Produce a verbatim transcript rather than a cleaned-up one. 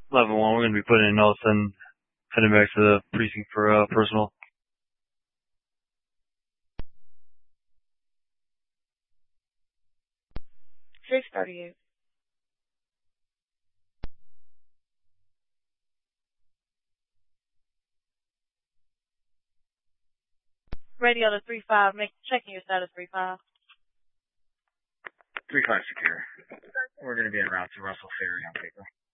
eleven one, we're going to be putting in notes and heading back to the precinct for uh, personal. six thirty-eight. Radio to three five, make checking your status three five. three five secure. We're going to be en route to Russell Ferry on paper.